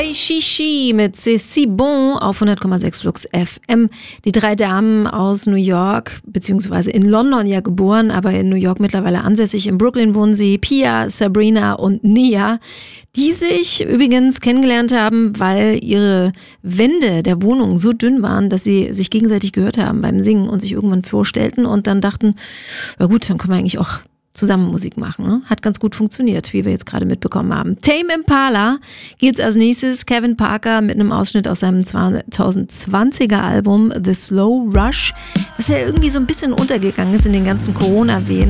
Shishi mit C'est si bon auf 100,6 Flux FM. Die drei Damen aus New York, beziehungsweise in London ja geboren, aber in New York mittlerweile ansässig. In Brooklyn wohnen sie, Pia, Sabrina und Nia, die sich übrigens kennengelernt haben, weil ihre Wände der Wohnung so dünn waren, dass sie sich gegenseitig gehört haben beim Singen und sich irgendwann vorstellten und dann dachten, na gut, dann können wir eigentlich auch zusammen Musik machen. Ne? Hat ganz gut funktioniert, wie wir jetzt gerade mitbekommen haben. Tame Impala geht's als nächstes. Kevin Parker mit einem Ausschnitt aus seinem 2020er Album The Slow Rush, das ja irgendwie so ein bisschen untergegangen ist in den ganzen Corona-Wehen.